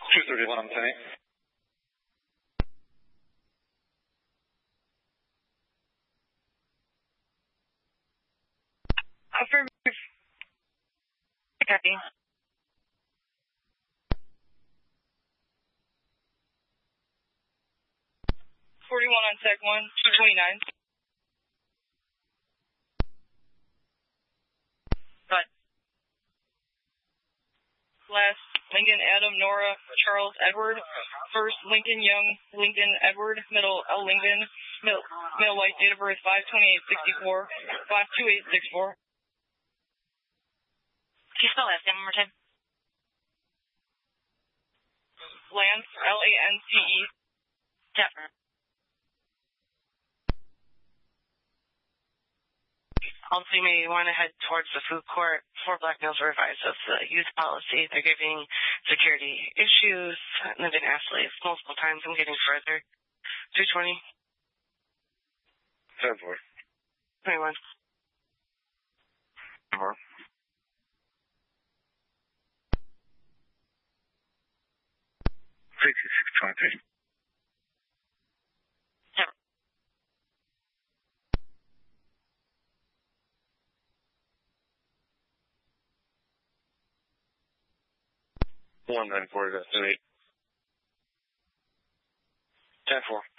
231 on 10-8. Affirmative. Copy. 41 on sec 1, 229. But last, Lincoln Adam Nora Charles Edward. First, Lincoln Young Lincoln Edward. Middle, L. Lincoln. Middle white, date of birth 5/28/64. Class 2864. Can you spell last name one more time? Lance, Lance. Definitely. Also, you may want to head towards the food court. 4 black males were advised of the youth policy. They're giving security issues, and they've been asked to leave multiple times. I'm getting further. 220. 10-4. 21. 4. 6623. 194 to 8. 10-4.